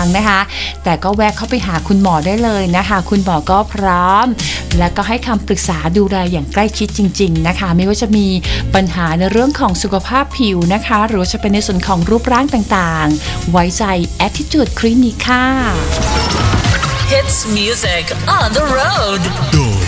นะคะแต่ก็แวะเข้าไปหาคุณหมอได้เลยนะคะคุณหมอก็พร้อมและก็ให้คำปรึกษาดูแลอย่างใกล้ชิดจริงๆนะคะไม่ว่าจะมีปัญหาในเรื่องของสุขภาพผิวนะคะหรือว่าจะเป็นในส่วนของรูปร่างต่างๆไว้ใจ Attitude Clinic ค่ะ Hits music on the road